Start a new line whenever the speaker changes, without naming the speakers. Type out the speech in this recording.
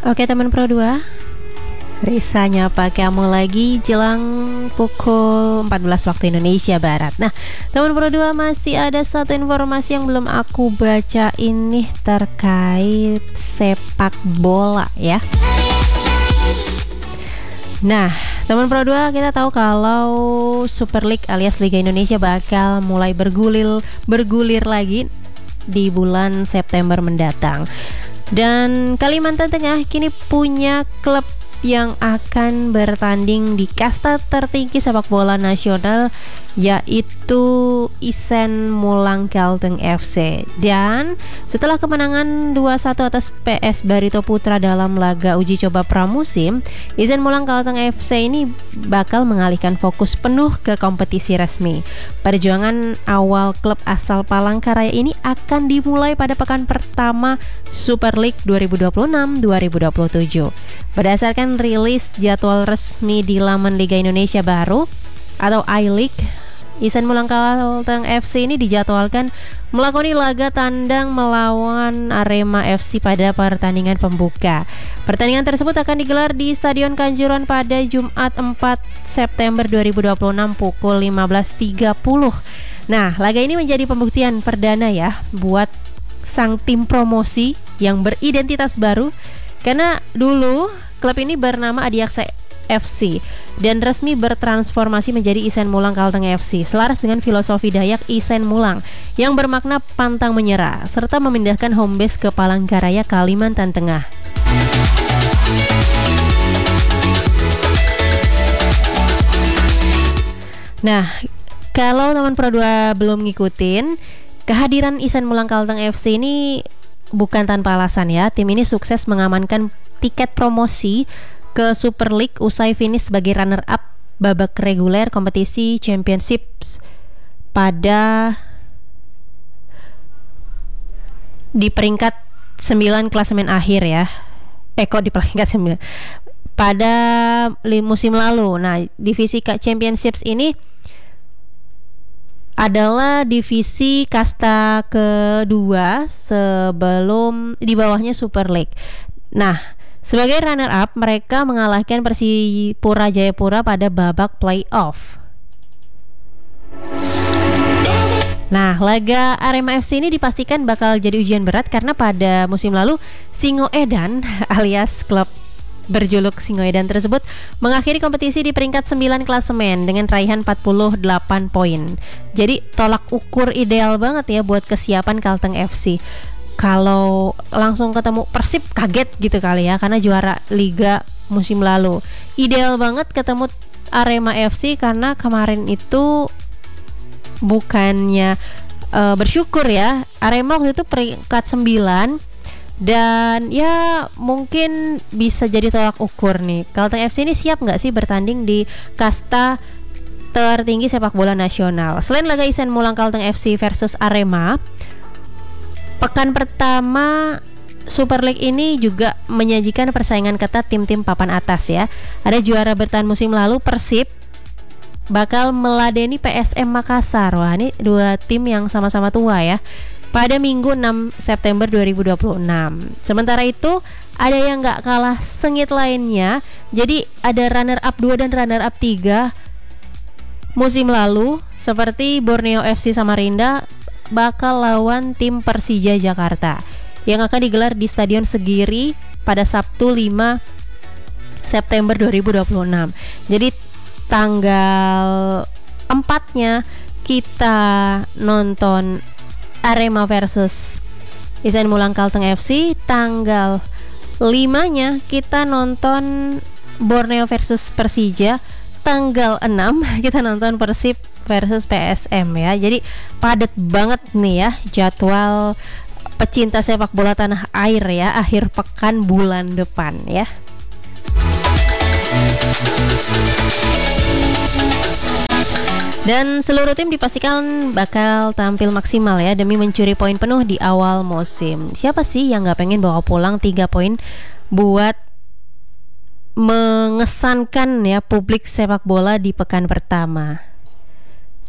Oke teman Pro 2, Risa nyapa kamu lagi jelang pukul 14 waktu Indonesia Barat. Nah, teman Pro 2, masih ada satu informasi yang belum aku baca ini terkait sepak bola ya. Nah, teman Pro 2, kita tahu kalau Super League alias Liga Indonesia bakal mulai bergulir lagi di bulan September mendatang. Dan Kalimantan Tengah kini punya klub yang akan bertanding di kasta tertinggi sepak bola nasional, yaitu Isen Mulang Kalteng FC. Dan setelah kemenangan 2-1 atas PS Barito Putra dalam laga uji coba pramusim, Isen Mulang Kalteng FC ini bakal mengalihkan fokus penuh ke kompetisi resmi. Perjuangan awal klub asal Palangkaraya ini akan dimulai pada pekan pertama Super League 2026-2027. Berdasarkan rilis jadwal resmi di laman Liga Indonesia Baru atau I-League, Isen Mulang Kalteng FC ini dijadwalkan melakoni laga tandang melawan Arema FC pada pertandingan pembuka. Pertandingan tersebut akan digelar di Stadion Kanjuruhan pada Jumat 4 September 2026 pukul 15.30. Nah, laga ini menjadi pembuktian perdana ya buat sang tim promosi yang beridentitas baru, karena dulu klub ini bernama Adiaksa FC dan resmi bertransformasi menjadi Isen Mulang Kalteng FC selaras dengan filosofi Dayak Isen Mulang yang bermakna pantang menyerah, serta memindahkan home base ke Palangkaraya, Kalimantan Tengah. Nah, kalau teman Pro 2 belum ngikutin, kehadiran Isen Mulang Kalteng FC ini bukan tanpa alasan ya. Tim ini sukses mengamankan tiket promosi ke Super League usai finish sebagai runner-up babak reguler kompetisi Championships di peringkat 9 klasemen akhir ya. Kok di peringkat 9? Pada musim lalu. Nah, divisi Championships ini adalah divisi kasta kedua sebelum di bawahnya Super League. Nah, sebagai runner-up mereka mengalahkan Persipura Jayapura pada babak playoff. Nah, laga Arema FC ini dipastikan bakal jadi ujian berat karena pada musim lalu Singo Edan alias klub berjuluk Singo Edan tersebut mengakhiri kompetisi di peringkat 9 klasemen dengan raihan 48 poin. Jadi tolak ukur ideal banget ya buat kesiapan Kalteng FC. Kalau langsung ketemu Persib kaget gitu kali ya, karena juara Liga musim lalu. Ideal banget ketemu Arema FC karena kemarin itu bukannya bersyukur ya, Arema waktu itu peringkat 9 dan ya mungkin bisa jadi tolak ukur nih. Kalteng FC ini siap nggak sih bertanding di kasta tertinggi sepak bola nasional? Selain laga Isen Mulang Kalteng FC versus Arema, pekan pertama Super League ini juga menyajikan persaingan ketat tim-tim papan atas ya. Ada juara bertahan musim lalu Persib bakal meladeni PSM Makassar. Wah, ini dua tim yang sama-sama tua ya, pada Minggu 6 September 2026. Sementara itu ada yang gak kalah sengit lainnya. Jadi ada runner up 2 dan runner up 3 musim lalu, seperti Borneo FC Samarinda bakal lawan tim Persija Jakarta yang akan digelar di Stadion Segiri pada Sabtu 5 September 2026. Jadi tanggal 4-nya kita nonton Arema versus Isen Mulang Kalteng FC, tanggal 5-nya kita nonton Borneo versus Persija, tanggal 6 kita nonton Persib versus PSM ya. Jadi padat banget nih ya jadwal pecinta sepak bola tanah air ya, akhir pekan bulan depan ya. Dan seluruh tim dipastikan bakal tampil maksimal ya demi mencuri poin penuh di awal musim. Siapa sih yang gak pengen bawa pulang 3 poin buat mengesankan ya publik sepak bola di pekan pertama?